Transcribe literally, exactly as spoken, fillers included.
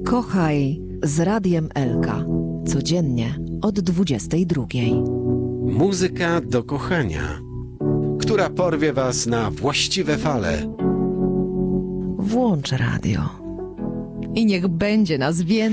Kochaj z Radiem Elka. Codziennie od dwudziestej drugiej. Muzyka do kochania, która porwie was na właściwe fale. Włącz radio. I niech będzie nas więcej.